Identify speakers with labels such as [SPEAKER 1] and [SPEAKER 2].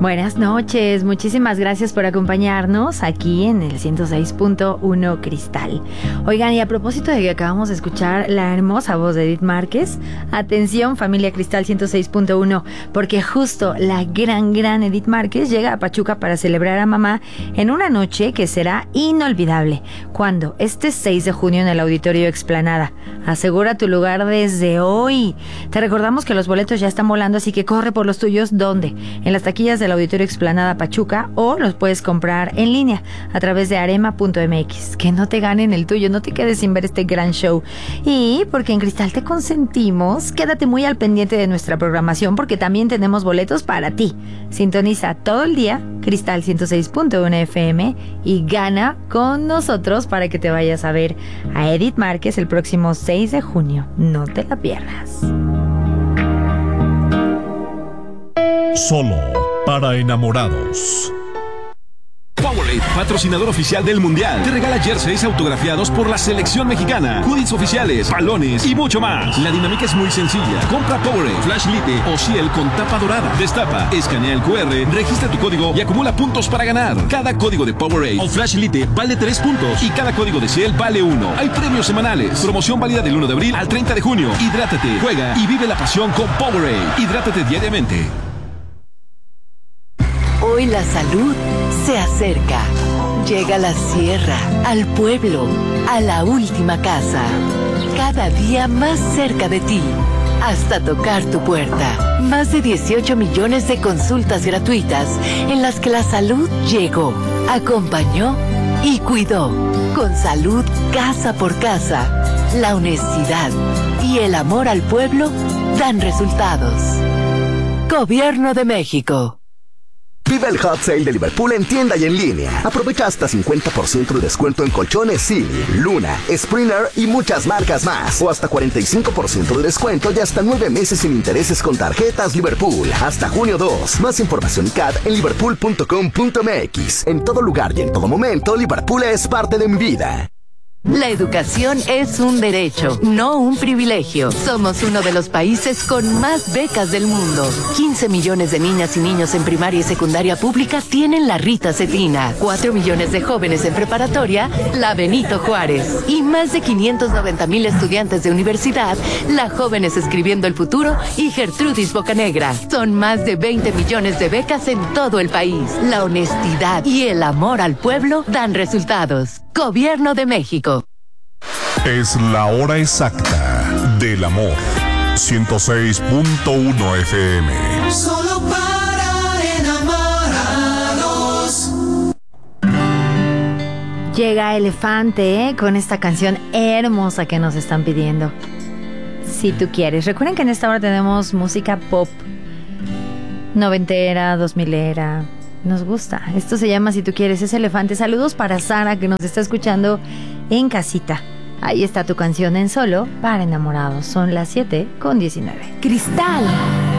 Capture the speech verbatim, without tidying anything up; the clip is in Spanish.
[SPEAKER 1] Buenas noches, muchísimas gracias por acompañarnos aquí en el ciento seis punto uno Cristal. Oigan, y a propósito de que acabamos de escuchar la hermosa voz de Edith Márquez, atención familia Cristal ciento seis punto uno, porque justo la gran, gran Edith Márquez llega a Pachuca para celebrar a mamá en una noche que será inolvidable. ¿Cuándo? Este seis de junio en el Auditorio Explanada. Asegura tu lugar desde hoy. Te recordamos que los boletos ya están volando, así que corre por los tuyos. ¿Dónde? En las taquillas del Auditorio Explanada Pachuca, o los puedes comprar en línea a través de arema punto m x. Que no te ganen el tuyo, no te quedes sin ver este gran show. Y porque en Cristal te consentimos, quédate muy al pendiente de nuestra programación porque también tenemos boletos para ti. Sintoniza todo el día Cristal ciento seis punto uno F M y gana con nosotros para que te vayas a ver a Edith Márquez el próximo seis de junio. No te la pierdas.
[SPEAKER 2] Solo para enamorados.
[SPEAKER 3] Powerade, patrocinador oficial del Mundial, te regala jerseys autografiados por la selección mexicana, hoodies oficiales, balones y mucho más. La dinámica es muy sencilla. Compra Powerade, Flash Lite o Ciel con tapa dorada. Destapa, escanea el Q R, registra tu código y acumula puntos para ganar. Cada código de Powerade o Flash Lite vale tres puntos y cada código de Ciel vale uno. Hay premios semanales. Promoción válida del uno de abril al treinta de junio. Hidrátate, juega y vive la pasión con Powerade. Hidrátate diariamente.
[SPEAKER 4] Hoy la salud se acerca. Llega a la sierra, al pueblo, a la última casa. Cada día más cerca de ti, hasta tocar tu puerta. Más de dieciocho millones de consultas gratuitas en las que la salud llegó, acompañó y cuidó. Con salud casa por casa, la honestidad y el amor al pueblo dan resultados. Gobierno de México.
[SPEAKER 5] Vive el Hot Sale de Liverpool en tienda y en línea. Aprovecha hasta cincuenta por ciento de descuento en colchones Silly, Luna, Springer y muchas marcas más. O hasta cuarenta y cinco por ciento de descuento y hasta nueve meses sin intereses con tarjetas Liverpool. Hasta junio dos. Más información y C A D en liverpool punto com punto m x. En todo lugar y en todo momento, Liverpool es parte de mi vida.
[SPEAKER 4] La educación es un derecho, no un privilegio. Somos uno de los países con más becas del mundo. quince millones de niñas y niños en primaria y secundaria pública tienen la Rita Cetina. cuatro millones de jóvenes en preparatoria, la Benito Juárez. Y más de quinientos noventa mil estudiantes de universidad, la Jóvenes Escribiendo el Futuro y Gertrudis Bocanegra. Son más de veinte millones de becas en todo el país. La honestidad y el amor al pueblo dan resultados. Gobierno de México.
[SPEAKER 2] Es la hora exacta del amor. ciento seis punto uno F M.
[SPEAKER 6] Solo para enamorados.
[SPEAKER 1] Llega Elefante, ¿eh? Con esta canción hermosa que nos están pidiendo. Si tú quieres. Recuerden que en esta hora tenemos música pop, noventera, dos milera. Nos gusta. Esto se llama Si tú quieres. Es Elefante. Saludos para Sara, que nos está escuchando en casita. Ahí está tu canción en Solo para enamorados. Son las siete con diecinueve.
[SPEAKER 7] Cristal